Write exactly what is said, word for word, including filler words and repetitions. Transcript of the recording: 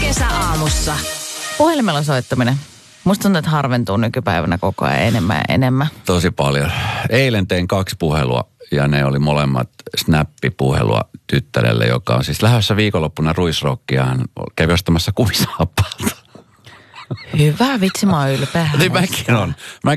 Kesäaamussa. Puhelimella soittaminen. Musta tuntuu, että harventuu nykypäivänä koko ajan enemmän ja enemmän. Tosi paljon. Eilen tein kaksi puhelua ja ne oli molemmat snappipuhelua tyttärelle, joka on siis lähdössä viikonloppuna Ruisrockia. Hän kävi ostamassa kumisaappaata. Hyvä, vitsi, mä oon ylpeä. Niin mäkin on. Mä